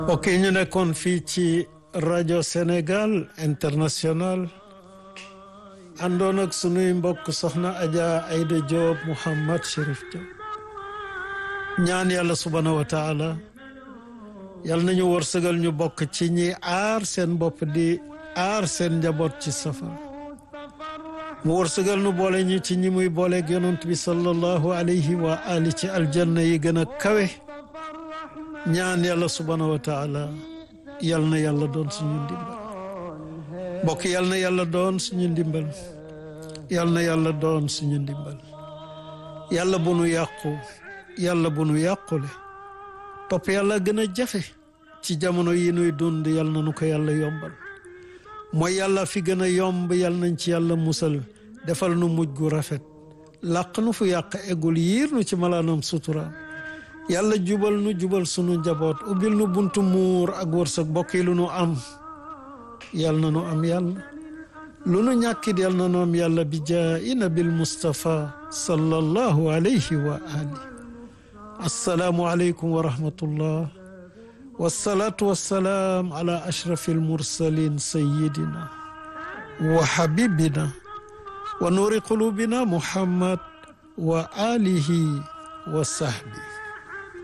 ok ñu nekkoon fii ci rajo Sénégal International àndoon ak sunuy mbokk soxna Adja Aïda Diop Mouhammad Chérif Diop ñaan yàlla subhanahu wa taala yàlla nañu wërsëgal ñu bokk ci ñi aar seen bopp di aar seen njaboot ci safara mu wërsëgal nu boole ñu ci ñi muy booleeg yonent bi sallallahu alayhi wa ali ci aljanna yi gën a kawe ñaan yàlla subhanahu wa taala yal na yàlla doon suñu ndimbal mbokk yal na yàlla doon suñu ndimbal yal na yàlla doon suñu ndimbal yàlla bu nu yàqu yàlla bu nu yàqule topp yàlla gën a jafe ci jamono yi nuy dund yal na nu ko yàlla yombal mooy yàlla fi gën a yomb yal nañ ci yàlla musal defal nu mujj gu rafet làq nu fu yàq eggul yiir nu ci malaanam sutura yàlla jubal nu jubal sunu njaboot ubbil nu buntu muur ak wërsëg bokk yi lu nu am yal na nu am yàlla lu nu ñàkkit yal na nu am yàlla bi jaayi nabil Mustafa sallallahu alayhi wa ali assalaamu aleykum wa rahmatullah wasalaatu wassalaam ala ashrafi almursalin sayidina wa habibina wa nuuri qulubina muhammad wa alihi wa sahbi